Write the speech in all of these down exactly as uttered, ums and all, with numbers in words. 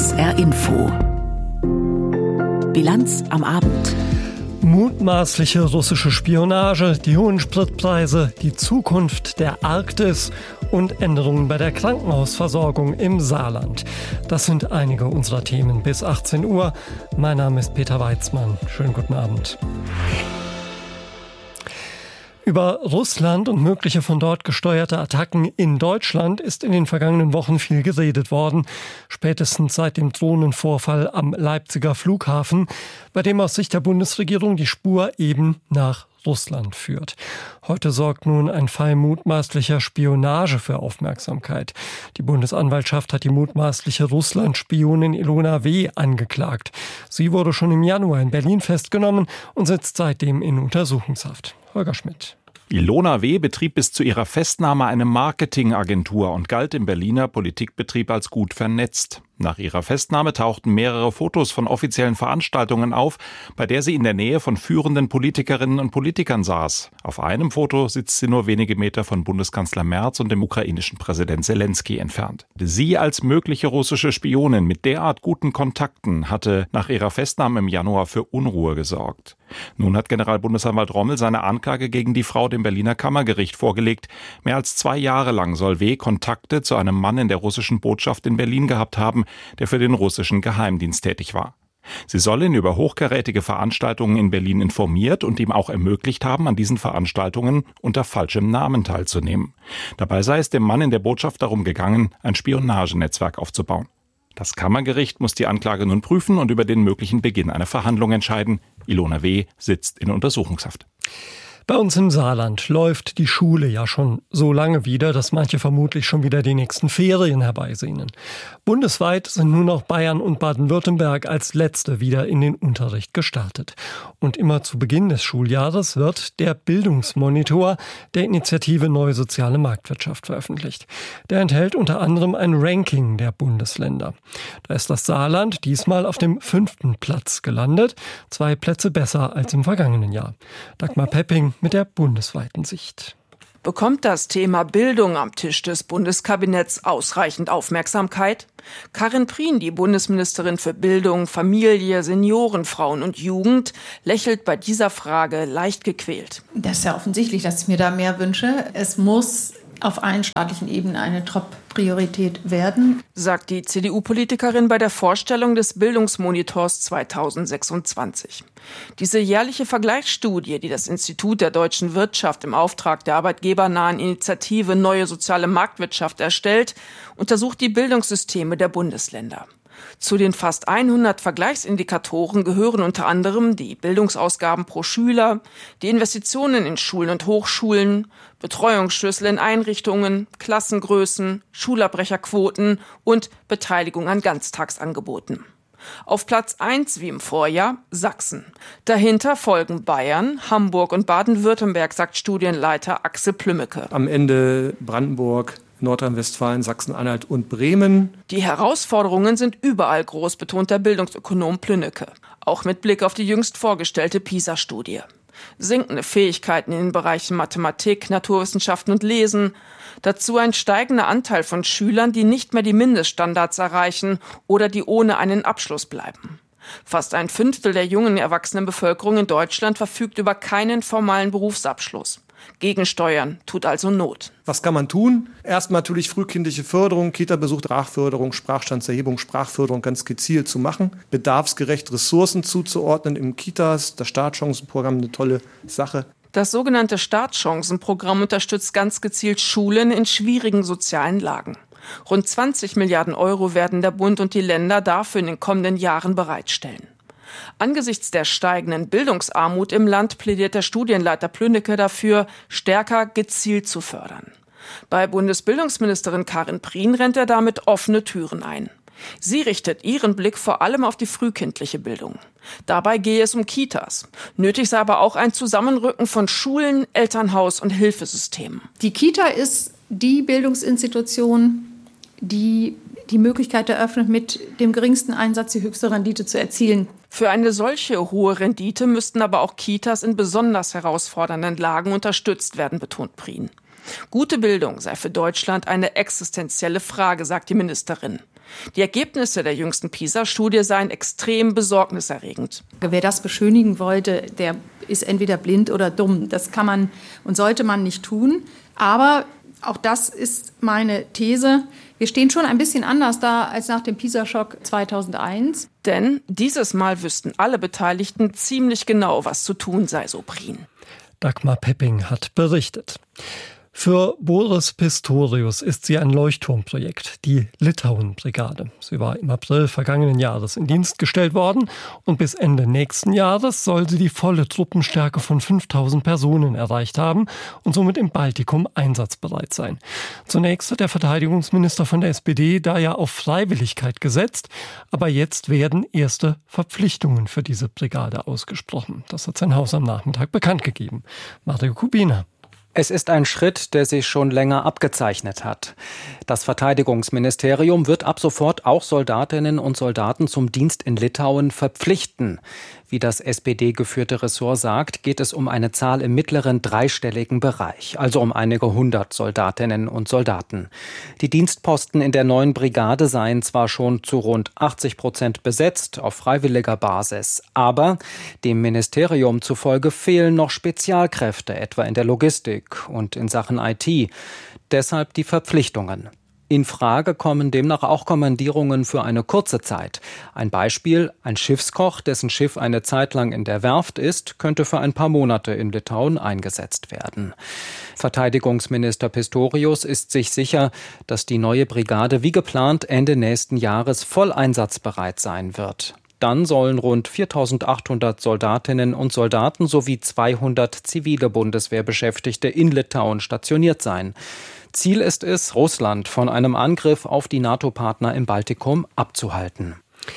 S R Info. Bilanz am Abend. Mutmaßliche russische Spionage, die hohen Spritpreise, die Zukunft der Arktis und Änderungen bei der Krankenhausversorgung im Saarland. Das sind einige unserer Themen bis achtzehn Uhr. Mein Name ist Peter Weizmann. Schönen guten Abend. Über Russland und mögliche von dort gesteuerte Attacken in Deutschland ist in den vergangenen Wochen viel geredet worden. Spätestens seit dem Drohnenvorfall am Leipziger Flughafen, bei dem aus Sicht der Bundesregierung die Spur eben nach Russland führt. Heute sorgt nun ein Fall mutmaßlicher Spionage für Aufmerksamkeit. Die Bundesanwaltschaft hat die mutmaßliche Russland-Spionin Ilona W. angeklagt. Sie wurde schon im Januar in Berlin festgenommen und sitzt seitdem in Untersuchungshaft. Holger Schmidt. Ilona W. betrieb bis zu ihrer Festnahme eine Marketingagentur und galt im Berliner Politikbetrieb als gut vernetzt. Nach ihrer Festnahme tauchten mehrere Fotos von offiziellen Veranstaltungen auf, bei der sie in der Nähe von führenden Politikerinnen und Politikern saß. Auf einem Foto sitzt sie nur wenige Meter von Bundeskanzler Merz und dem ukrainischen Präsident Zelensky entfernt. Sie als mögliche russische Spionin mit derart guten Kontakten hatte nach ihrer Festnahme im Januar für Unruhe gesorgt. Nun hat Generalbundesanwalt Rommel seine Anklage gegen die Frau dem Berliner Kammergericht vorgelegt. Mehr als zwei Jahre lang soll W. Kontakte zu einem Mann in der russischen Botschaft in Berlin gehabt haben, der für den russischen Geheimdienst tätig war. Sie soll ihn über hochkarätige Veranstaltungen in Berlin informiert und ihm auch ermöglicht haben, an diesen Veranstaltungen unter falschem Namen teilzunehmen. Dabei sei es dem Mann in der Botschaft darum gegangen, ein Spionagenetzwerk aufzubauen. Das Kammergericht muss die Anklage nun prüfen und über den möglichen Beginn einer Verhandlung entscheiden. Ilona W. sitzt in Untersuchungshaft. Bei uns im Saarland läuft die Schule ja schon so lange wieder, dass manche vermutlich schon wieder die nächsten Ferien herbeisehnen. Bundesweit sind nur noch Bayern und Baden-Württemberg als letzte wieder in den Unterricht gestartet. Und immer zu Beginn des Schuljahres wird der Bildungsmonitor der Initiative Neue Soziale Marktwirtschaft veröffentlicht. Der enthält unter anderem ein Ranking der Bundesländer. Da ist das Saarland diesmal auf dem fünften Platz gelandet, zwei Plätze besser als im vergangenen Jahr. Dagmar Pepping mit der bundesweiten Sicht. Bekommt das Thema Bildung am Tisch des Bundeskabinetts ausreichend Aufmerksamkeit? Karin Prien, die Bundesministerin für Bildung, Familie, Senioren, Frauen und Jugend, lächelt bei dieser Frage leicht gequält. Das ist ja offensichtlich, dass ich mir da mehr wünsche. Es muss auf allen staatlichen Ebenen eine Top-Priorität werden, sagt die C D U-Politikerin bei der Vorstellung des Bildungsmonitors zweitausendsechsundzwanzig. Diese jährliche Vergleichsstudie, die das Institut der deutschen Wirtschaft im Auftrag der arbeitgebernahen Initiative Neue Soziale Marktwirtschaft erstellt, untersucht die Bildungssysteme der Bundesländer. Zu den fast hundert Vergleichsindikatoren gehören unter anderem die Bildungsausgaben pro Schüler, die Investitionen in Schulen und Hochschulen, Betreuungsschlüssel in Einrichtungen, Klassengrößen, Schulabbrecherquoten und Beteiligung an Ganztagsangeboten. Auf Platz eins wie im Vorjahr Sachsen. Dahinter folgen Bayern, Hamburg und Baden-Württemberg, sagt Studienleiter Axel Plümmecke. Am Ende Brandenburg, Nordrhein-Westfalen, Sachsen-Anhalt und Bremen. Die Herausforderungen sind überall groß, betont der Bildungsökonom Plünnecke. Auch mit Blick auf die jüngst vorgestellte PISA-Studie. Sinkende Fähigkeiten in den Bereichen Mathematik, Naturwissenschaften und Lesen. Dazu ein steigender Anteil von Schülern, die nicht mehr die Mindeststandards erreichen oder die ohne einen Abschluss bleiben. Fast ein Fünftel der jungen erwachsenen Bevölkerung in Deutschland verfügt über keinen formalen Berufsabschluss. Gegensteuern tut also Not. Was kann man tun? Erstmal natürlich frühkindliche Förderung, Kita-Besuch, Sprachförderung, Sprachstandserhebung, Sprachförderung ganz gezielt zu machen. Bedarfsgerecht Ressourcen zuzuordnen im Kitas, das Startchancenprogramm, eine tolle Sache. Das sogenannte Startchancenprogramm unterstützt ganz gezielt Schulen in schwierigen sozialen Lagen. Rund zwanzig Milliarden Euro werden der Bund und die Länder dafür in den kommenden Jahren bereitstellen. Angesichts der steigenden Bildungsarmut im Land plädiert der Studienleiter Plünnecke dafür, stärker gezielt zu fördern. Bei Bundesbildungsministerin Karin Prien rennt er damit offene Türen ein. Sie richtet ihren Blick vor allem auf die frühkindliche Bildung. Dabei gehe es um Kitas. Nötig sei aber auch ein Zusammenrücken von Schulen, Elternhaus und Hilfesystemen. Die Kita ist die Bildungsinstitution, die die Möglichkeit eröffnet, mit dem geringsten Einsatz die höchste Rendite zu erzielen. Für eine solche hohe Rendite müssten aber auch Kitas in besonders herausfordernden Lagen unterstützt werden, betont Prien. Gute Bildung sei für Deutschland eine existenzielle Frage, sagt die Ministerin. Die Ergebnisse der jüngsten PISA-Studie seien extrem besorgniserregend. Wer das beschönigen wollte, der ist entweder blind oder dumm. Das kann man und sollte man nicht tun. Aber auch das ist meine These. Wir stehen schon ein bisschen anders da als nach dem PISA-Schock zweitausendeins. Denn dieses Mal wüssten alle Beteiligten ziemlich genau, was zu tun sei, so Prien. Dagmar Pepping hat berichtet. Für Boris Pistorius ist sie ein Leuchtturmprojekt, die Litauen-Brigade. Sie war im April vergangenen Jahres in Dienst gestellt worden und bis Ende nächsten Jahres soll sie die volle Truppenstärke von fünftausend Personen erreicht haben und somit im Baltikum einsatzbereit sein. Zunächst hat der Verteidigungsminister von der S P D da ja auf Freiwilligkeit gesetzt, aber jetzt werden erste Verpflichtungen für diese Brigade ausgesprochen. Das hat sein Haus am Nachmittag bekannt gegeben. Mario Kubina. Es ist ein Schritt, der sich schon länger abgezeichnet hat. Das Verteidigungsministerium wird ab sofort auch Soldatinnen und Soldaten zum Dienst in Litauen verpflichten. Wie das S P D-geführte Ressort sagt, geht es um eine Zahl im mittleren dreistelligen Bereich, also um einige hundert Soldatinnen und Soldaten. Die Dienstposten in der neuen Brigade seien zwar schon zu rund achtzig Prozent besetzt, auf freiwilliger Basis, aber dem Ministerium zufolge fehlen noch Spezialkräfte, etwa in der Logistik und in Sachen I T. Deshalb die Verpflichtungen. In Frage kommen demnach auch Kommandierungen für eine kurze Zeit. Ein Beispiel: Ein Schiffskoch, dessen Schiff eine Zeit lang in der Werft ist, könnte für ein paar Monate in Litauen eingesetzt werden. Verteidigungsminister Pistorius ist sich sicher, dass die neue Brigade wie geplant Ende nächsten Jahres voll einsatzbereit sein wird. Dann sollen rund viertausendachthundert Soldatinnen und Soldaten sowie zweihundert zivile Bundeswehrbeschäftigte in Litauen stationiert sein. Ziel ist es, Russland von einem Angriff auf die NATO-Partner im Baltikum abzuhalten.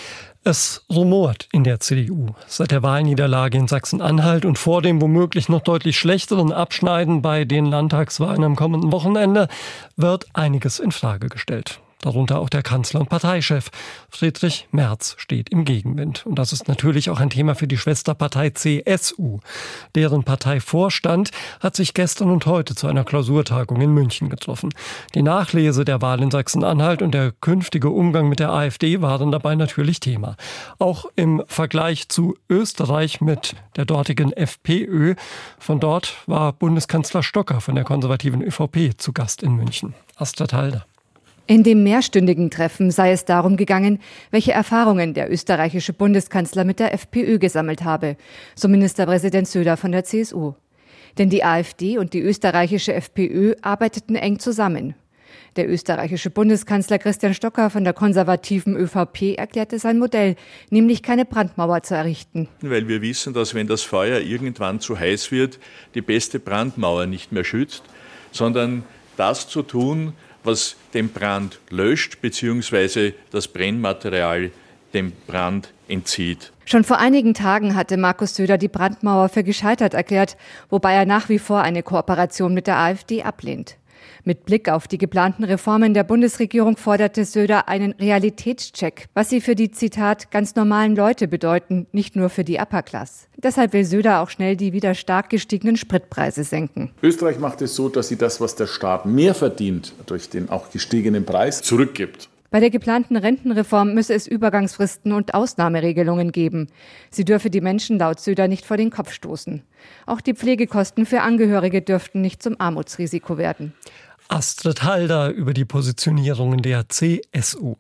Es rumort in der C D U. Seit der Wahlniederlage in Sachsen-Anhalt und vor dem womöglich noch deutlich schlechteren Abschneiden bei den Landtagswahlen am kommenden Wochenende wird einiges in Frage gestellt. Darunter auch der Kanzler und Parteichef. Friedrich Merz steht im Gegenwind. Und das ist natürlich auch ein Thema für die Schwesterpartei C S U. Deren Parteivorstand hat sich gestern und heute zu einer Klausurtagung in München getroffen. Die Nachlese der Wahl in Sachsen-Anhalt und der künftige Umgang mit der AfD waren dabei natürlich Thema. Auch im Vergleich zu Österreich mit der dortigen FPÖ. Von dort war Bundeskanzler Stocker von der konservativen ÖVP zu Gast in München. Astrid Halder. In dem mehrstündigen Treffen sei es darum gegangen, welche Erfahrungen der österreichische Bundeskanzler mit der FPÖ gesammelt habe, so Ministerpräsident Söder von der C S U. Denn die AfD und die österreichische FPÖ arbeiteten eng zusammen. Der österreichische Bundeskanzler Christian Stocker von der konservativen ÖVP erklärte sein Modell, nämlich keine Brandmauer zu errichten. Weil wir wissen, dass wenn das Feuer irgendwann zu heiß wird, die beste Brandmauer nicht mehr schützt, sondern das zu tun, was den Brand löscht, bzw. das Brennmaterial dem Brand entzieht. Schon vor einigen Tagen hatte Markus Söder die Brandmauer für gescheitert erklärt, wobei er nach wie vor eine Kooperation mit der AfD ablehnt. Mit Blick auf die geplanten Reformen der Bundesregierung forderte Söder einen Realitätscheck, was sie für die, Zitat, ganz normalen Leute bedeuten, nicht nur für die Upper Class. Deshalb will Söder auch schnell die wieder stark gestiegenen Spritpreise senken. Österreich macht es so, dass sie das, was der Staat mehr verdient, durch den auch gestiegenen Preis, zurückgibt. Bei der geplanten Rentenreform müsse es Übergangsfristen und Ausnahmeregelungen geben. Sie dürfe die Menschen laut Söder nicht vor den Kopf stoßen. Auch die Pflegekosten für Angehörige dürften nicht zum Armutsrisiko werden. Astrid Halder über die Positionierungen der C S U.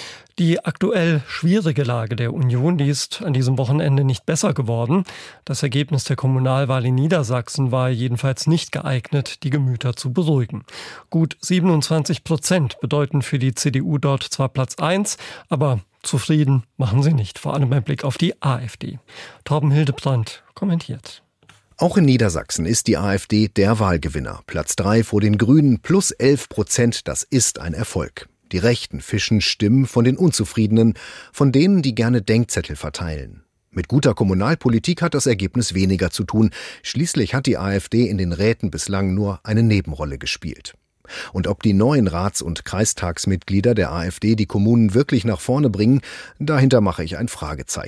Die aktuell schwierige Lage der Union, die ist an diesem Wochenende nicht besser geworden. Das Ergebnis der Kommunalwahl in Niedersachsen war jedenfalls nicht geeignet, die Gemüter zu beruhigen. Gut siebenundzwanzig Prozent bedeuten für die C D U dort zwar Platz eins, aber zufrieden machen sie nicht, vor allem beim Blick auf die AfD. Torben Hildebrandt kommentiert. Auch in Niedersachsen ist die AfD der Wahlgewinner. Platz drei vor den Grünen plus elf Prozent, das ist ein Erfolg. Die Rechten fischen Stimmen von den Unzufriedenen, von denen, die gerne Denkzettel verteilen. Mit guter Kommunalpolitik hat das Ergebnis weniger zu tun. Schließlich hat die AfD in den Räten bislang nur eine Nebenrolle gespielt. Und ob die neuen Rats- und Kreistagsmitglieder der AfD die Kommunen wirklich nach vorne bringen, dahinter mache ich ein Fragezeichen.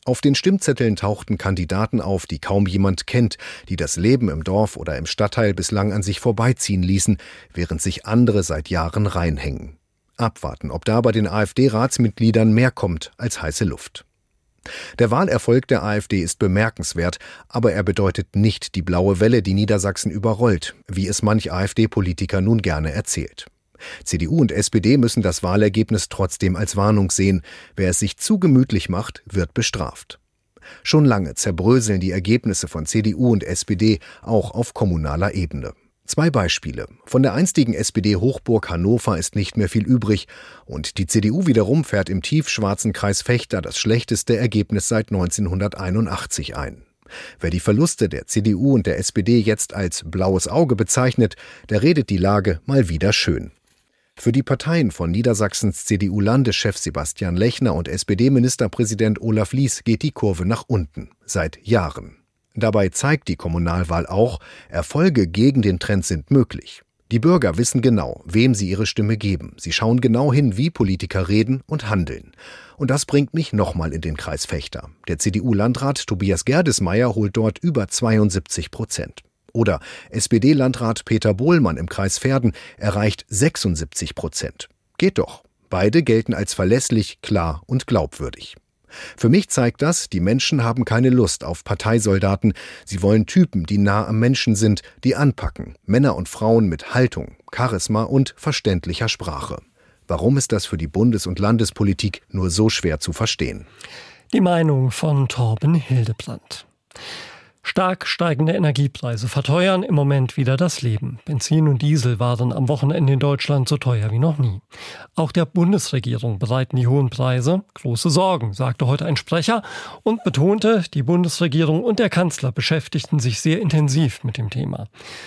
Auf den Stimmzetteln tauchten Kandidaten auf, die kaum jemand kennt, die das Leben im Dorf oder im Stadtteil bislang an sich vorbeiziehen ließen, während sich andere seit Jahren reinhängen. Abwarten, ob da bei den AfD-Ratsmitgliedern mehr kommt als heiße Luft. Der Wahlerfolg der AfD ist bemerkenswert, aber er bedeutet nicht die blaue Welle, die Niedersachsen überrollt, wie es manch AfD-Politiker nun gerne erzählt. C D U und S P D müssen das Wahlergebnis trotzdem als Warnung sehen. Wer es sich zu gemütlich macht, wird bestraft. Schon lange zerbröseln die Ergebnisse von C D U und S P D auch auf kommunaler Ebene. Zwei Beispiele. Von der einstigen S P D-Hochburg Hannover ist nicht mehr viel übrig und die C D U wiederum fährt im tiefschwarzen Kreis Vechta das schlechteste Ergebnis seit neunzehnhunderteinundachtzig ein. Wer die Verluste der C D U und der S P D jetzt als blaues Auge bezeichnet, der redet die Lage mal wieder schön. Für die Parteien von Niedersachsens C D U-Landeschef Sebastian Lechner und S P D-Ministerpräsident Olaf Lies geht die Kurve nach unten. Seit Jahren. Dabei zeigt die Kommunalwahl auch, Erfolge gegen den Trend sind möglich. Die Bürger wissen genau, wem sie ihre Stimme geben. Sie schauen genau hin, wie Politiker reden und handeln. Und das bringt mich nochmal in den Kreis Vechta. Der C D U-Landrat Tobias Gerdesmeyer holt dort über zweiundsiebzig Prozent. Oder S P D-Landrat Peter Bohlmann im Kreis Verden erreicht sechsundsiebzig Prozent. Geht doch. Beide gelten als verlässlich, klar und glaubwürdig. Für mich zeigt das, die Menschen haben keine Lust auf Parteisoldaten. Sie wollen Typen, die nah am Menschen sind, die anpacken. Männer und Frauen mit Haltung, Charisma und verständlicher Sprache. Warum ist das für die Bundes- und Landespolitik nur so schwer zu verstehen? Die Meinung von Torben Hildebrandt. Stark steigende Energiepreise verteuern im Moment wieder das Leben. Benzin und Diesel waren am Wochenende in Deutschland so teuer wie noch nie. Auch der Bundesregierung bereiten die hohen Preise große Sorgen, sagte heute ein Sprecher und betonte, die Bundesregierung und der Kanzler beschäftigten sich sehr intensiv mit dem Thema.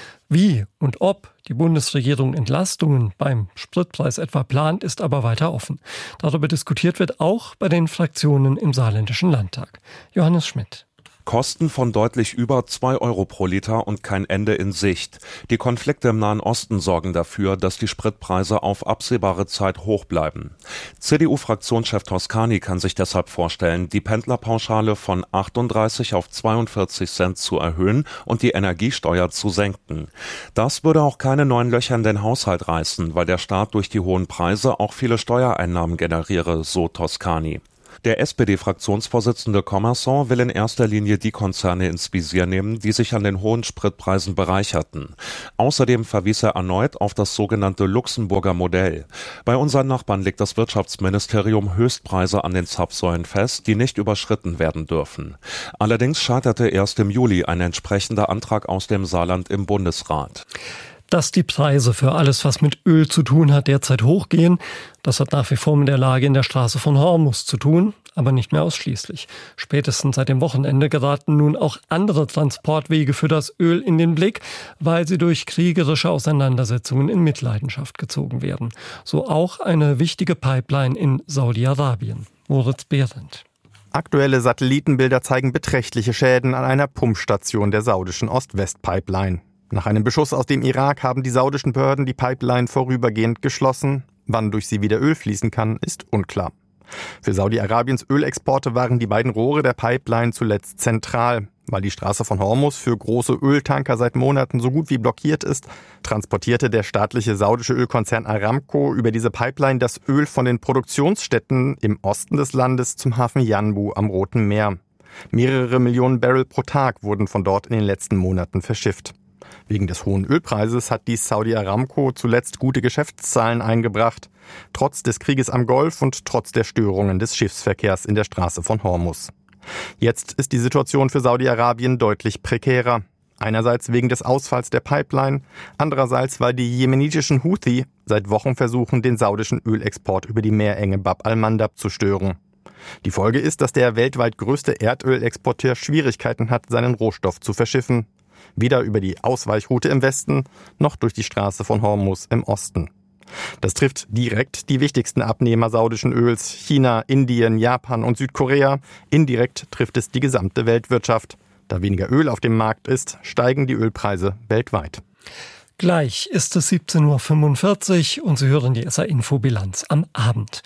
Wie und ob die Bundesregierung Entlastungen beim Spritpreis etwa plant, ist aber weiter offen. Darüber diskutiert wird auch bei den Fraktionen im Saarländischen Landtag. Johannes Schmidt. Kosten von deutlich über zwei Euro pro Liter und kein Ende in Sicht. Die Konflikte im Nahen Osten sorgen dafür, dass die Spritpreise auf absehbare Zeit hoch bleiben. C D U-Fraktionschef Toscani kann sich deshalb vorstellen, die Pendlerpauschale von achtunddreißig auf zweiundvierzig Cent zu erhöhen und die Energiesteuer zu senken. Das würde auch keine neuen Löcher in den Haushalt reißen, weil der Staat durch die hohen Preise auch viele Steuereinnahmen generiere, so Toscani. Der S P D-Fraktionsvorsitzende Commerson will in erster Linie die Konzerne ins Visier nehmen, die sich an den hohen Spritpreisen bereicherten. Außerdem verwies er erneut auf das sogenannte Luxemburger Modell. Bei unseren Nachbarn legt das Wirtschaftsministerium Höchstpreise an den Zapfsäulen fest, die nicht überschritten werden dürfen. Allerdings scheiterte erst im Juli ein entsprechender Antrag aus dem Saarland im Bundesrat. Dass die Preise für alles, was mit Öl zu tun hat, derzeit hochgehen, das hat nach wie vor mit der Lage in der Straße von Hormuz zu tun, aber nicht mehr ausschließlich. Spätestens seit dem Wochenende geraten nun auch andere Transportwege für das Öl in den Blick, weil sie durch kriegerische Auseinandersetzungen in Mitleidenschaft gezogen werden. So auch eine wichtige Pipeline in Saudi-Arabien. Moritz Behrendt. Aktuelle Satellitenbilder zeigen beträchtliche Schäden an einer Pumpstation der saudischen Ost-West-Pipeline. Nach einem Beschuss aus dem Irak haben die saudischen Behörden die Pipeline vorübergehend geschlossen. Wann durch sie wieder Öl fließen kann, ist unklar. Für Saudi-Arabiens Ölexporte waren die beiden Rohre der Pipeline zuletzt zentral. Weil die Straße von Hormuz für große Öltanker seit Monaten so gut wie blockiert ist, transportierte der staatliche saudische Ölkonzern Aramco über diese Pipeline das Öl von den Produktionsstätten im Osten des Landes zum Hafen Yanbu am Roten Meer. Mehrere Millionen Barrel pro Tag wurden von dort in den letzten Monaten verschifft. Wegen des hohen Ölpreises hat die Saudi Aramco zuletzt gute Geschäftszahlen eingebracht, trotz des Krieges am Golf und trotz der Störungen des Schiffsverkehrs in der Straße von Hormuz. Jetzt ist die Situation für Saudi-Arabien deutlich prekärer. Einerseits wegen des Ausfalls der Pipeline, andererseits weil die jemenitischen Houthi seit Wochen versuchen, den saudischen Ölexport über die Meerenge Bab al-Mandab zu stören. Die Folge ist, dass der weltweit größte Erdölexporteur Schwierigkeiten hat, seinen Rohstoff zu verschiffen. Weder über die Ausweichroute im Westen, noch durch die Straße von Hormuz im Osten. Das trifft direkt die wichtigsten Abnehmer saudischen Öls, China, Indien, Japan und Südkorea. Indirekt trifft es die gesamte Weltwirtschaft. Da weniger Öl auf dem Markt ist, steigen die Ölpreise weltweit. Gleich ist es siebzehn Uhr fünfundvierzig und Sie hören die S R-Info-Bilanz am Abend.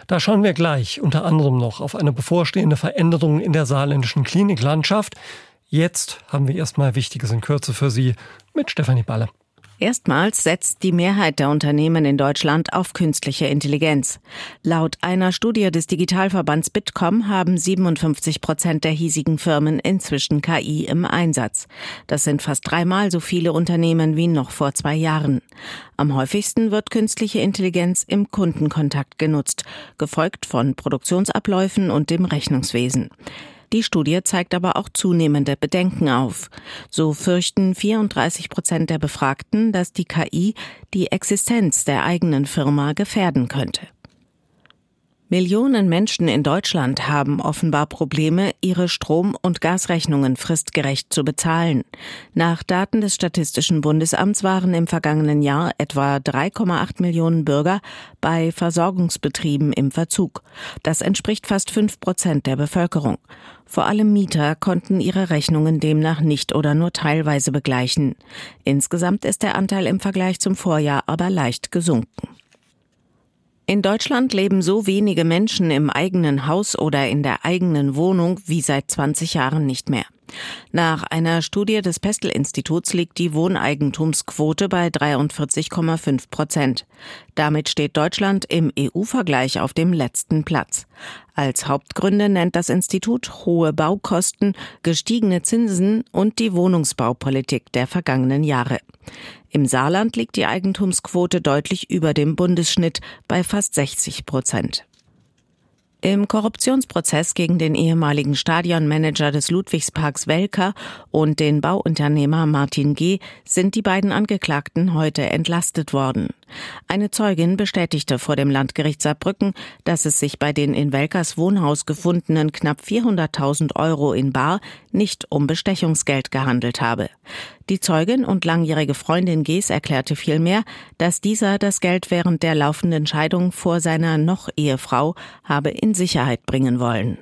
Da schauen wir gleich unter anderem noch auf eine bevorstehende Veränderung in der saarländischen Kliniklandschaft. Jetzt haben wir erstmal Wichtiges in Kürze für Sie mit Stefanie Balle. Erstmals setzt die Mehrheit der Unternehmen in Deutschland auf künstliche Intelligenz. Laut einer Studie des Digitalverbands Bitkom haben siebenundfünfzig Prozent der hiesigen Firmen inzwischen K I im Einsatz. Das sind fast dreimal so viele Unternehmen wie noch vor zwei Jahren. Am häufigsten wird künstliche Intelligenz im Kundenkontakt genutzt, gefolgt von Produktionsabläufen und dem Rechnungswesen. Die Studie zeigt aber auch zunehmende Bedenken auf. So fürchten vierunddreißig Prozent der Befragten, dass die K I die Existenz der eigenen Firma gefährden könnte. Millionen Menschen in Deutschland haben offenbar Probleme, ihre Strom- und Gasrechnungen fristgerecht zu bezahlen. Nach Daten des Statistischen Bundesamts waren im vergangenen Jahr etwa drei Komma acht Millionen Bürger bei Versorgungsbetrieben im Verzug. Das entspricht fast fünf Prozent der Bevölkerung. Vor allem Mieter konnten ihre Rechnungen demnach nicht oder nur teilweise begleichen. Insgesamt ist der Anteil im Vergleich zum Vorjahr aber leicht gesunken. In Deutschland leben so wenige Menschen im eigenen Haus oder in der eigenen Wohnung wie seit zwanzig Jahren nicht mehr. Nach einer Studie des Pestel-Instituts liegt die Wohneigentumsquote bei dreiundvierzig Komma fünf Prozent. Damit steht Deutschland im E U-Vergleich auf dem letzten Platz. Als Hauptgründe nennt das Institut hohe Baukosten, gestiegene Zinsen und die Wohnungsbaupolitik der vergangenen Jahre. Im Saarland liegt die Eigentumsquote deutlich über dem Bundesschnitt bei fast sechzig Prozent. Im Korruptionsprozess gegen den ehemaligen Stadionmanager des Ludwigsparks Welker und den Bauunternehmer Martin G. sind die beiden Angeklagten heute entlastet worden. Eine Zeugin bestätigte vor dem Landgericht Saarbrücken, dass es sich bei den in Welkers Wohnhaus gefundenen knapp vierhunderttausend Euro in bar nicht um Bestechungsgeld gehandelt habe. Die Zeugin und langjährige Freundin Gs erklärte vielmehr, dass dieser das Geld während der laufenden Scheidung vor seiner Noch-Ehefrau habe in Sicherheit bringen wollen.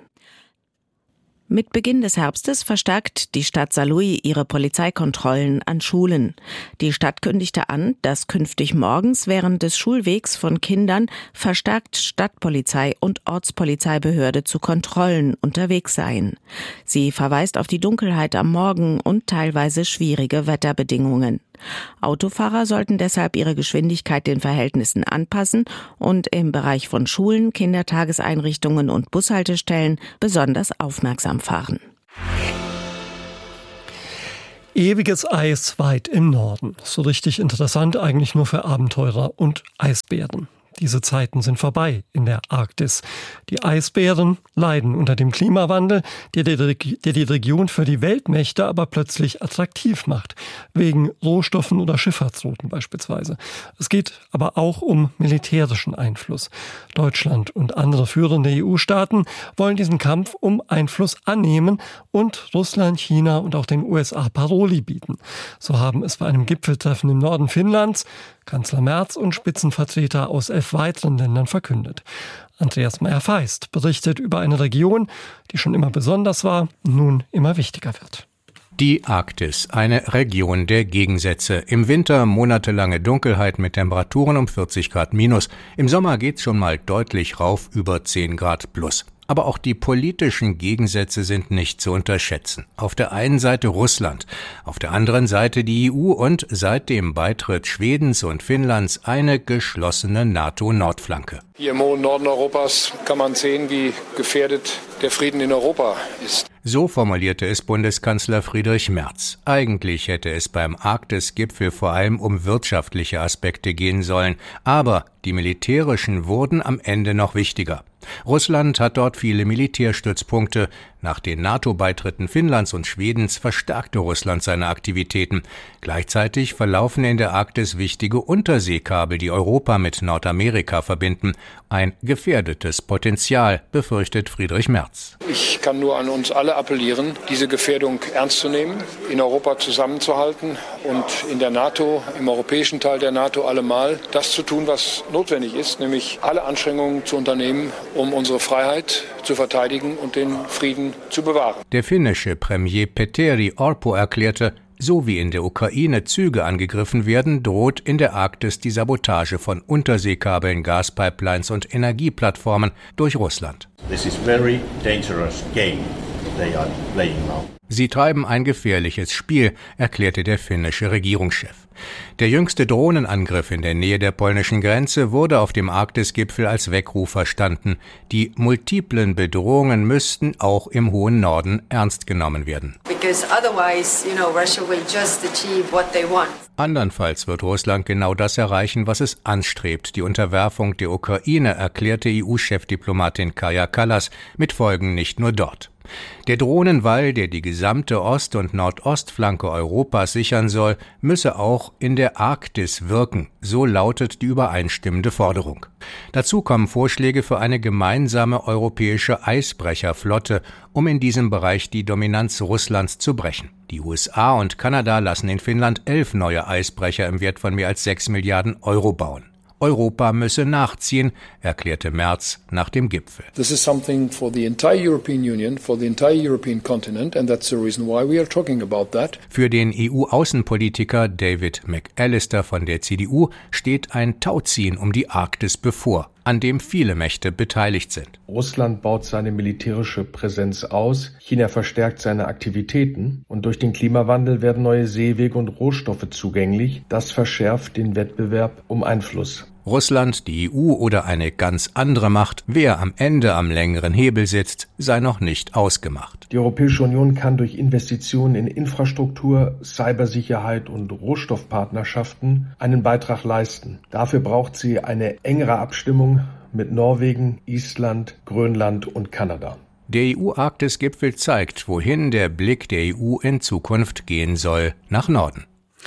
Mit Beginn des Herbstes verstärkt die Stadt Saarlouis ihre Polizeikontrollen an Schulen. Die Stadt kündigte an, dass künftig morgens während des Schulwegs von Kindern verstärkt Stadtpolizei und Ortspolizeibehörde zu Kontrollen unterwegs seien. Sie verweist auf die Dunkelheit am Morgen und teilweise schwierige Wetterbedingungen. Autofahrer sollten deshalb ihre Geschwindigkeit den Verhältnissen anpassen und im Bereich von Schulen, Kindertageseinrichtungen und Bushaltestellen besonders aufmerksam fahren. Ewiges Eis weit im Norden. So richtig interessant eigentlich nur für Abenteurer und Eisbären. Diese Zeiten sind vorbei in der Arktis. Die Eisbären leiden unter dem Klimawandel, der die, der die Region für die Weltmächte aber plötzlich attraktiv macht, wegen Rohstoffen oder Schifffahrtsrouten beispielsweise. Es geht aber auch um militärischen Einfluss. Deutschland und andere führende E U-Staaten wollen diesen Kampf um Einfluss annehmen und Russland, China und auch den U S A Paroli bieten. So haben es bei einem Gipfeltreffen im Norden Finnlands Kanzler Merz und Spitzenvertreter aus elf weiteren Ländern verkündet. Andreas Meyer-Feist berichtet über eine Region, die schon immer besonders war und nun immer wichtiger wird. Die Arktis, eine Region der Gegensätze. Im Winter monatelange Dunkelheit mit Temperaturen um vierzig Grad minus. Im Sommer geht's schon mal deutlich rauf über zehn Grad plus. Aber auch die politischen Gegensätze sind nicht zu unterschätzen. Auf der einen Seite Russland, auf der anderen Seite die E U und seit dem Beitritt Schwedens und Finnlands eine geschlossene NATO-Nordflanke. Hier im hohen Norden Europas kann man sehen, wie gefährdet der Frieden in Europa ist. So formulierte es Bundeskanzler Friedrich Merz. Eigentlich hätte es beim Arktis-Gipfel vor allem um wirtschaftliche Aspekte gehen sollen. Aber die militärischen wurden am Ende noch wichtiger. Russland hat dort viele Militärstützpunkte. Nach den NATO-Beitritten Finnlands und Schwedens verstärkte Russland seine Aktivitäten. Gleichzeitig verlaufen in der Arktis wichtige Unterseekabel, die Europa mit Nordamerika verbinden. Ein gefährdetes Potenzial, befürchtet Friedrich Merz. Ich kann nur an uns alle appellieren, diese Gefährdung ernst zu nehmen, in Europa zusammenzuhalten und in der NATO, im europäischen Teil der NATO allemal das zu tun, was notwendig ist, nämlich alle Anstrengungen zu unternehmen, um unsere Freiheit zu verteidigen und den Frieden zu bewahren. Der finnische Premier Petteri Orpo erklärte, So wie in der Ukraine Züge angegriffen werden, droht in der Arktis die Sabotage von Unterseekabeln, Gaspipelines und Energieplattformen durch Russland. This is very dangerous game they are playing now. Sie treiben ein gefährliches Spiel, erklärte der finnische Regierungschef. Der jüngste Drohnenangriff in der Nähe der polnischen Grenze wurde auf dem Arktisgipfel als Weckruf verstanden. Die multiplen Bedrohungen müssten auch im hohen Norden ernst genommen werden. Because otherwise, you know, Russia will just achieve what they want. Andernfalls wird Russland genau das erreichen, was es anstrebt, die Unterwerfung der Ukraine, erklärte E U-Chefdiplomatin Kaja Kallas, mit Folgen nicht nur dort. Der Drohnenwall, der die gesamte Ost- und Nordostflanke Europas sichern soll, müsse auch in der Arktis wirken, so lautet die übereinstimmende Forderung. Dazu kommen Vorschläge für eine gemeinsame europäische Eisbrecherflotte, um in diesem Bereich die Dominanz Russlands zu brechen. Die U S A und Kanada lassen in Finnland elf neue Eisbrecher im Wert von mehr als sechs Milliarden Euro bauen. Europa müsse nachziehen, erklärte Merz nach dem Gipfel. This is something for the entire European Union, for the entire European continent, and that's the reason why we are talking about that. Für den E U-Außenpolitiker David McAllister von der C D U steht ein Tauziehen um die Arktis bevor, an dem viele Mächte beteiligt sind. Russland baut seine militärische Präsenz aus, China verstärkt seine Aktivitäten und durch den Klimawandel werden neue Seewege und Rohstoffe zugänglich. Das verschärft den Wettbewerb um Einfluss. Russland, die E U oder eine ganz andere Macht, wer am Ende am längeren Hebel sitzt, sei noch nicht ausgemacht. Die Europäische Union kann durch Investitionen in Infrastruktur, Cybersicherheit und Rohstoffpartnerschaften einen Beitrag leisten. Dafür braucht sie eine engere Abstimmung mit Norwegen, Island, Grönland und Kanada. Der E U-Arktis-Gipfel zeigt, wohin der Blick der E U in Zukunft gehen soll, nach Norden.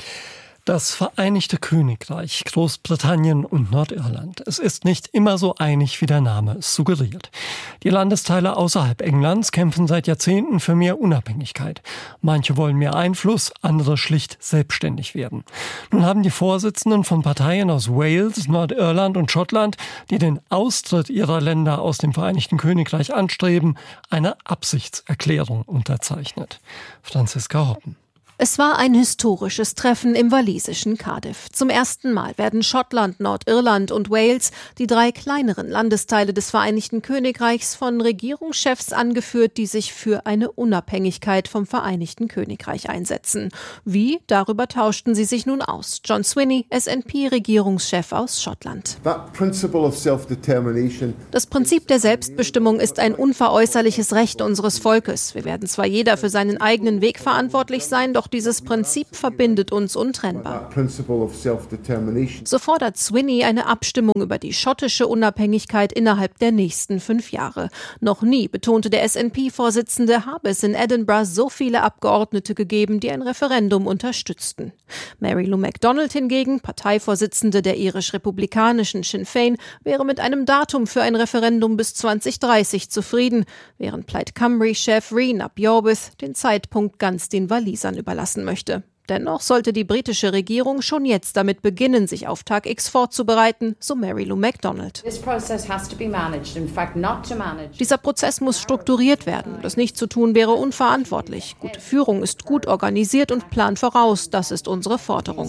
Das Vereinigte Königreich, Großbritannien und Nordirland. Es ist nicht immer so einig, wie der Name es suggeriert. Die Landesteile außerhalb Englands kämpfen seit Jahrzehnten für mehr Unabhängigkeit. Manche wollen mehr Einfluss, andere schlicht selbstständig werden. Nun haben die Vorsitzenden von Parteien aus Wales, Nordirland und Schottland, die den Austritt ihrer Länder aus dem Vereinigten Königreich anstreben, eine Absichtserklärung unterzeichnet. Franziska Hoppen. Es war ein historisches Treffen im walisischen Cardiff. Zum ersten Mal werden Schottland, Nordirland und Wales, die drei kleineren Landesteile des Vereinigten Königreichs, von Regierungschefs angeführt, die sich für eine Unabhängigkeit vom Vereinigten Königreich einsetzen. Wie? Darüber tauschten sie sich nun aus. John Swinney, S N P-Regierungschef aus Schottland. Das Prinzip der Selbstbestimmung ist ein unveräußerliches Recht unseres Volkes. Wir werden zwar jeder für seinen eigenen Weg verantwortlich sein, doch dieses Prinzip verbindet uns untrennbar. So fordert Swinney eine Abstimmung über die schottische Unabhängigkeit innerhalb der nächsten fünf Jahre. Noch nie, betonte der S N P-Vorsitzende, habe es in Edinburgh so viele Abgeordnete gegeben, die ein Referendum unterstützten. Mary Lou McDonald hingegen, Parteivorsitzende der irisch-republikanischen Sinn Féin, wäre mit einem Datum für ein Referendum bis zwanzig dreißig zufrieden, während Plaid Cymru-Chef Rhys ap Iorwerth den Zeitpunkt ganz den Walisern überlassen möchte. Dennoch sollte die britische Regierung schon jetzt damit beginnen, sich auf Tag X vorzubereiten, so Mary Lou McDonald. Dieser Prozess muss strukturiert werden. Das nicht zu tun wäre unverantwortlich. Gute Führung ist gut organisiert und plant voraus. Das ist unsere Forderung.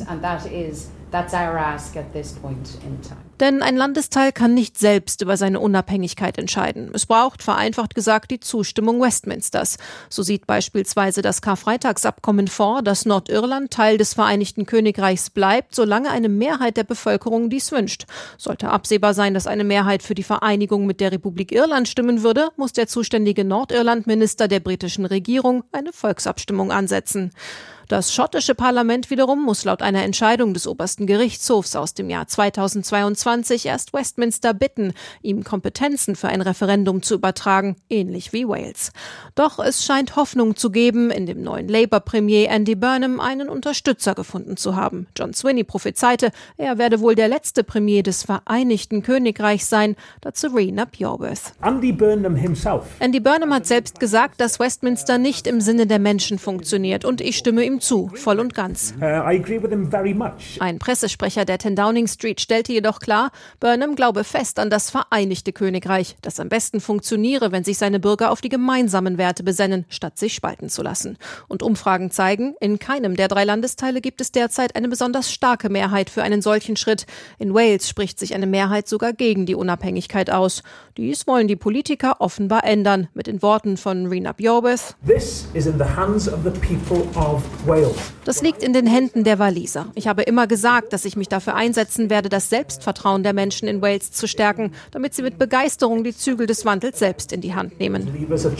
Denn ein Landesteil kann nicht selbst über seine Unabhängigkeit entscheiden. Es braucht, vereinfacht gesagt, die Zustimmung Westminsters. So sieht beispielsweise das Karfreitagsabkommen vor, dass Nordirland Teil des Vereinigten Königreichs bleibt, solange eine Mehrheit der Bevölkerung dies wünscht. Sollte absehbar sein, dass eine Mehrheit für die Vereinigung mit der Republik Irland stimmen würde, muss der zuständige Nordirland-Minister der britischen Regierung eine Volksabstimmung ansetzen. Das schottische Parlament wiederum muss laut einer Entscheidung des obersten Gerichtshofs aus dem Jahr zweitausendzweiundzwanzig erst Westminster bitten, ihm Kompetenzen für ein Referendum zu übertragen, ähnlich wie Wales. Doch es scheint Hoffnung zu geben, in dem neuen Labour-Premier Andy Burnham einen Unterstützer gefunden zu haben. John Swinney prophezeite, er werde wohl der letzte Premier des Vereinigten Königreichs sein, dazu Rhys ap Iorwerth. Andy Burnham himself. Andy Burnham hat selbst gesagt, dass Westminster nicht im Sinne der Menschen funktioniert, und ich stimme ihm zu, voll und ganz. Uh, I agree with him very much. Ein Pressesprecher der ten Downing Street stellte jedoch klar, klar, Burnham glaube fest an das Vereinigte Königreich, das am besten funktioniere, wenn sich seine Bürger auf die gemeinsamen Werte besennen, statt sich spalten zu lassen. Und Umfragen zeigen, in keinem der drei Landesteile gibt es derzeit eine besonders starke Mehrheit für einen solchen Schritt. In Wales spricht sich eine Mehrheit sogar gegen die Unabhängigkeit aus. Dies wollen die Politiker offenbar ändern. Mit den Worten von Rhina Beorhith: This is in the hands of the people of Wales. Das liegt in den Händen der Waliser. Ich habe immer gesagt, dass ich mich dafür einsetzen werde, das Selbstvertrauen der Menschen in Wales zu stärken, damit sie mit Begeisterung die Zügel des Wandels selbst in die Hand nehmen.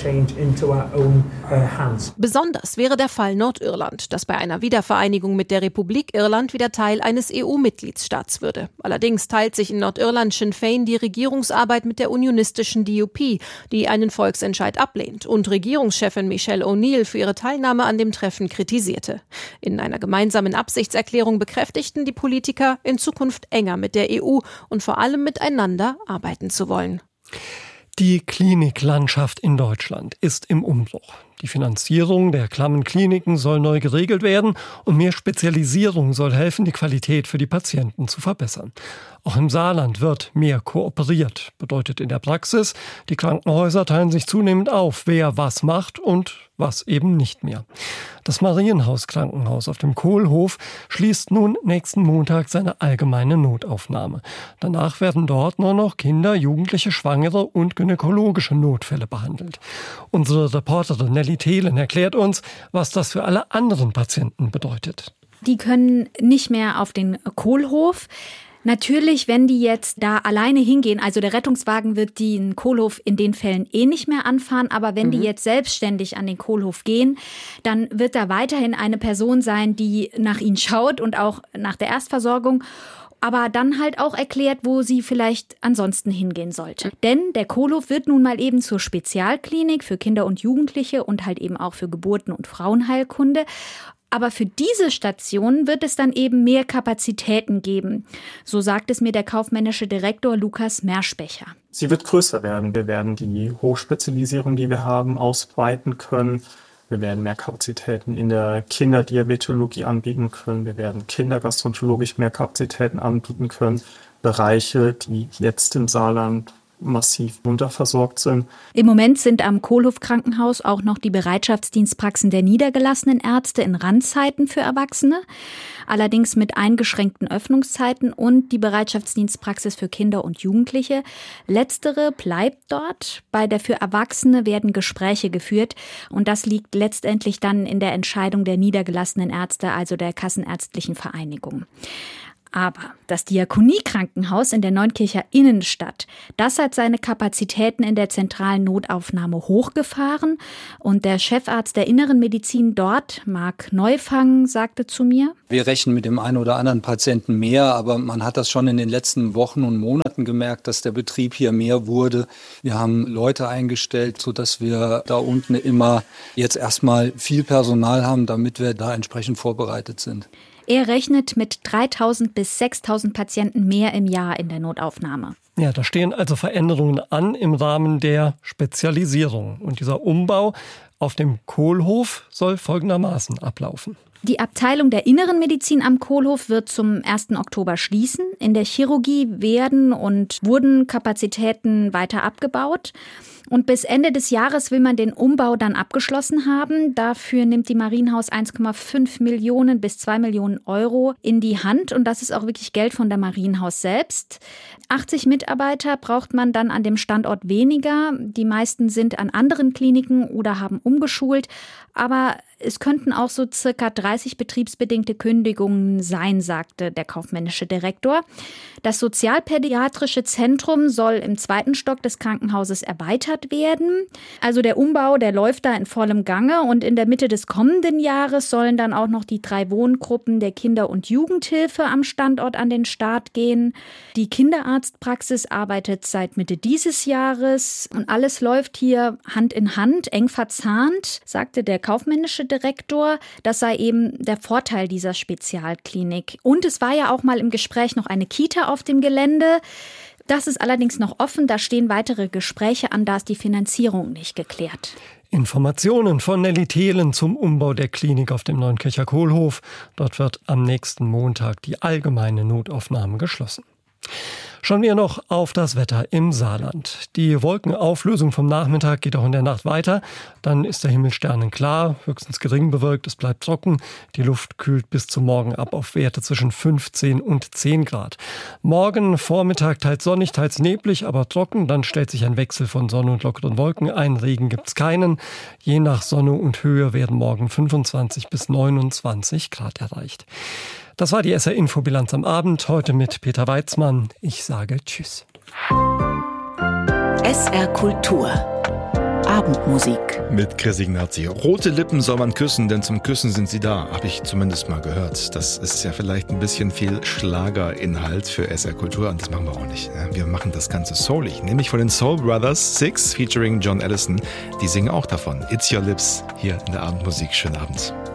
Besonders wäre der Fall Nordirland, das bei einer Wiedervereinigung mit der Republik Irland wieder Teil eines E U-Mitgliedsstaats würde. Allerdings teilt sich in Nordirland Sinn Féin die Regierungsarbeit mit der unionistischen D U P, die einen Volksentscheid ablehnt und Regierungschefin Michelle O'Neill für ihre Teilnahme an dem Treffen kritisierte. In einer gemeinsamen Absichtserklärung bekräftigten die Politiker, in Zukunft enger mit der E U und vor allem miteinander arbeiten zu wollen. Die Kliniklandschaft in Deutschland ist im Umbruch. Die Finanzierung der klammen Kliniken soll neu geregelt werden und mehr Spezialisierung soll helfen, die Qualität für die Patienten zu verbessern. Auch im Saarland wird mehr kooperiert. Bedeutet in der Praxis, die Krankenhäuser teilen sich zunehmend auf, wer was macht und was eben nicht mehr. Das Marienhaus-Krankenhaus auf dem Kohlhof schließt nun nächsten Montag seine allgemeine Notaufnahme. Danach werden dort nur noch Kinder, Jugendliche, Schwangere und gynäkologische Notfälle behandelt. Unsere Reporterin Nelly Thelen erklärt uns, was das für alle anderen Patienten bedeutet. Die können nicht mehr auf den Kohlhof. Natürlich, wenn die jetzt da alleine hingehen, also der Rettungswagen wird den Kohlhof in den Fällen eh nicht mehr anfahren, aber wenn mhm. die jetzt selbstständig an den Kohlhof gehen, dann wird da weiterhin eine Person sein, die nach ihnen schaut und auch nach der Erstversorgung, aber dann halt auch erklärt, wo sie vielleicht ansonsten hingehen sollte. Denn der Kohlhof wird nun mal eben zur Spezialklinik für Kinder und Jugendliche und halt eben auch für Geburten- und Frauenheilkunde. Aber für diese Station wird es dann eben mehr Kapazitäten geben. So sagt es mir der kaufmännische Direktor Lukas Merschbecher. Sie wird größer werden. Wir werden die Hochspezialisierung, die wir haben, ausweiten können. Wir werden mehr Kapazitäten in der Kinderdiabetologie anbieten können. Wir werden kindergastroenterologisch mehr Kapazitäten anbieten können. Bereiche, die jetzt im Saarland massiv unterversorgt sind. Im Moment sind am Kohlhof-Krankenhaus auch noch die Bereitschaftsdienstpraxen der niedergelassenen Ärzte in Randzeiten für Erwachsene, allerdings mit eingeschränkten Öffnungszeiten, und die Bereitschaftsdienstpraxis für Kinder und Jugendliche. Letztere bleibt dort. Bei der für Erwachsene werden Gespräche geführt und das liegt letztendlich dann in der Entscheidung der niedergelassenen Ärzte, also der Kassenärztlichen Vereinigung. Aber das Diakonie-Krankenhaus in der Neunkircher Innenstadt, das hat seine Kapazitäten in der zentralen Notaufnahme hochgefahren. Und der Chefarzt der Inneren Medizin dort, Marc Neufang, sagte zu mir: Wir rechnen mit dem einen oder anderen Patienten mehr, aber man hat das schon in den letzten Wochen und Monaten gemerkt, dass der Betrieb hier mehr wurde. Wir haben Leute eingestellt, sodass wir da unten immer jetzt erstmal viel Personal haben, damit wir da entsprechend vorbereitet sind. Er rechnet mit dreitausend bis sechstausend Patienten mehr im Jahr in der Notaufnahme. Ja, da stehen also Veränderungen an im Rahmen der Spezialisierung. Und dieser Umbau auf dem Kohlhof soll folgendermaßen ablaufen. Die Abteilung der Inneren Medizin am Kohlhof wird zum ersten Oktober schließen. In der Chirurgie werden und wurden Kapazitäten weiter abgebaut. Und bis Ende des Jahres will man den Umbau dann abgeschlossen haben. Dafür nimmt die Marienhaus eins Komma fünf Millionen bis zwei Millionen Euro in die Hand. Und das ist auch wirklich Geld von der Marienhaus selbst. achtzig Mitarbeiter braucht man dann an dem Standort weniger. Die meisten sind an anderen Kliniken oder haben umgeschult. Aber es könnten auch so circa dreißig betriebsbedingte Kündigungen sein, sagte der kaufmännische Direktor. Das sozialpädiatrische Zentrum soll im zweiten Stock des Krankenhauses erweitert werden. Also der Umbau, der läuft da in vollem Gange. Und in der Mitte des kommenden Jahres sollen dann auch noch die drei Wohngruppen der Kinder- und Jugendhilfe am Standort an den Start gehen. Die Kinderarztpraxis arbeitet seit Mitte dieses Jahres. Und alles läuft hier Hand in Hand, eng verzahnt, sagte der kaufmännische Direktor. Das sei eben der Vorteil dieser Spezialklinik. Und es war ja auch mal im Gespräch noch eine Kita auf dem Gelände. Das ist allerdings noch offen. Da stehen weitere Gespräche an. Da ist die Finanzierung nicht geklärt. Informationen von Nelly Thelen zum Umbau der Klinik auf dem Neunkircher Kohlhof. Dort wird am nächsten Montag die allgemeine Notaufnahme geschlossen. Schauen wir noch auf das Wetter im Saarland. Die Wolkenauflösung vom Nachmittag geht auch in der Nacht weiter. Dann ist der Himmel sternenklar, höchstens gering bewölkt, es bleibt trocken. Die Luft kühlt bis zum Morgen ab auf Werte zwischen fünfzehn und zehn Grad. Morgen Vormittag teils sonnig, teils neblig, aber trocken. Dann stellt sich ein Wechsel von Sonne und lockeren Wolken ein. Regen gibt's keinen. Je nach Sonne und Höhe werden morgen fünfundzwanzig bis neunundzwanzig Grad erreicht. Das war die S R-Infobilanz am Abend, heute mit Peter Weitzmann. Ich sage Tschüss. S R Kultur. Abendmusik. Mit Chris Ignazi. Rote Lippen soll man küssen, denn zum Küssen sind sie da. Habe ich zumindest mal gehört. Das ist ja vielleicht ein bisschen viel Schlagerinhalt für S R Kultur und das machen wir auch nicht. Wir machen das Ganze soulig, nämlich von den Soul Brothers Six featuring John Allison. Die singen auch davon. It's Your Lips hier in der Abendmusik. Schönen Abend.